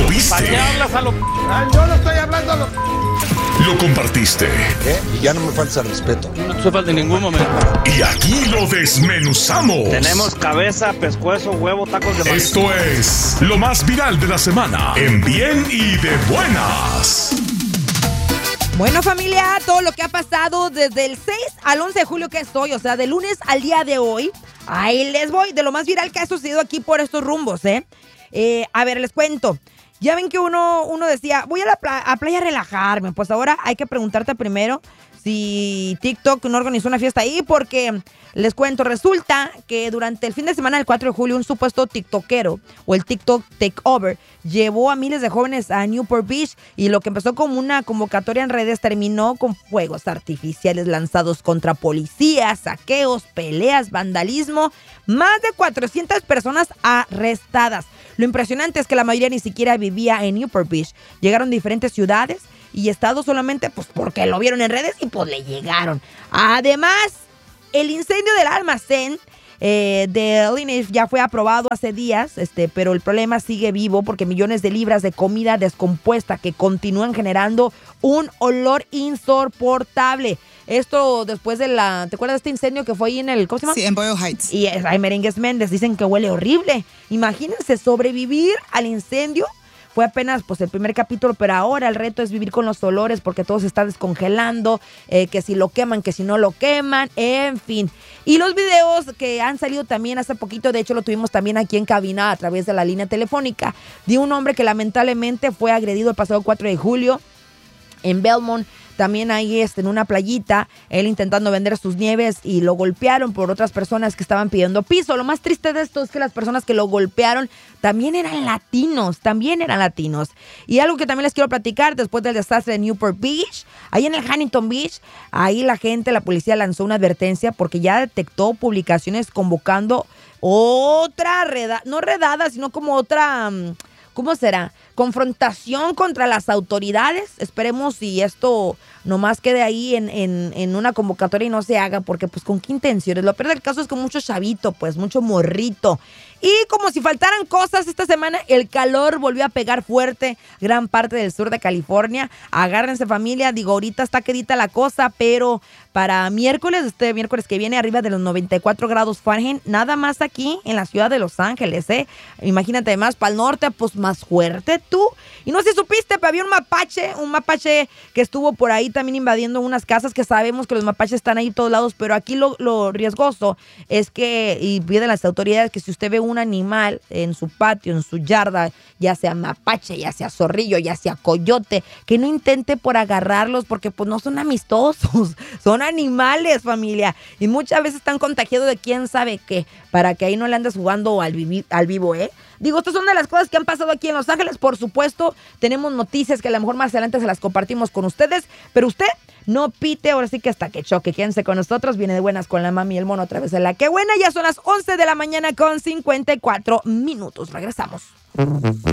¿Lo viste? ¿Para qué hablas a lo...? Yo no estoy hablando a lo... ¿Lo compartiste? Y ya no me falta respeto. No te falta en ningún momento. Y aquí lo desmenuzamos. Tenemos cabeza, pescuezo, huevo, tacos de maíz. Esto es lo más viral de la semana en Bien y de Buenas. Bueno, familia, todo lo que ha pasado desde el 6 al 11 de julio que estoy, o sea, de lunes al día de hoy, ahí les voy, de lo más viral que ha sucedido aquí por estos rumbos, ¿eh? A ver, les cuento. Ya ven que uno decía, voy a la playa a relajarme. Pues ahora hay que preguntarte primero si TikTok no organizó una fiesta ahí, porque les cuento, resulta que durante el fin de semana del 4 de julio un supuesto tiktokero o el TikTok Takeover llevó a miles de jóvenes a Newport Beach, y lo que empezó como una convocatoria en redes terminó con fuegos artificiales lanzados contra policías, saqueos, peleas, vandalismo, más de 400 personas arrestadas. Lo impresionante es que la mayoría ni siquiera vivía en Newport Beach. Llegaron de diferentes ciudades y estados solamente pues porque lo vieron en redes y pues le llegaron. Además, el incendio del almacén de Lineage ya fue aprobado hace días, pero el problema sigue vivo porque millones de libras de comida descompuesta que continúan generando un olor insoportable. Esto después de ¿te acuerdas de este incendio que fue ahí en el, ¿cómo se llama? Sí, en Boyle Heights. Y hay Merengues Méndez, dicen que huele horrible. Imagínense sobrevivir al incendio. Fue apenas pues el primer capítulo, pero ahora el reto es vivir con los olores porque todo se está descongelando, que si lo queman, que si no lo queman, en fin. Y los videos que han salido también hace poquito, de hecho lo tuvimos también aquí en cabina a través de la línea telefónica, de un hombre que lamentablemente fue agredido el pasado 4 de julio en Belmont. También ahí en una playita, él intentando vender sus nieves y lo golpearon por otras personas que estaban pidiendo piso. Lo más triste de esto es que las personas que lo golpearon también eran latinos. Y algo que también les quiero platicar, después del desastre de Newport Beach, ahí en el Huntington Beach, ahí la policía lanzó una advertencia porque ya detectó publicaciones convocando otra no redada, sino como otra... ¿Cómo será? Confrontación contra las autoridades. Esperemos si esto nomás quede ahí en una convocatoria y no se haga, porque pues con qué intenciones. Lo peor del caso es que mucho chavito, pues mucho morrito. Y como si faltaran cosas, esta semana el calor volvió a pegar fuerte gran parte del sur de California. Agárrense, familia, digo, ahorita está quedita la cosa, pero para miércoles que viene, arriba de los 94 grados Fahrenheit, nada más aquí en la ciudad de Los Ángeles, ¿eh? Imagínate más para el norte, pues más fuerte tú. Y no sé si supiste, pero había un mapache que estuvo por ahí también invadiendo unas casas, que sabemos que los mapaches están ahí todos lados, pero aquí lo riesgoso es que, y piden las autoridades, que si usted ve un animal en su patio, en su yarda, ya sea mapache, ya sea zorrillo, ya sea coyote, que no intente por agarrarlos, porque pues no son amistosos, son animales, familia, y muchas veces están contagiados de quién sabe qué, para que ahí no le andes jugando al vivo, ¿eh? Digo, estas son de las cosas que han pasado aquí en Los Ángeles. Por supuesto, tenemos noticias que a lo mejor más adelante se las compartimos con ustedes, pero usted no pite, ahora sí que hasta que choque. Quédense con nosotros, viene de buenas con la mami y el mono otra vez en La Que Buena. Ya son las 11 de la mañana con 54 minutos. Regresamos.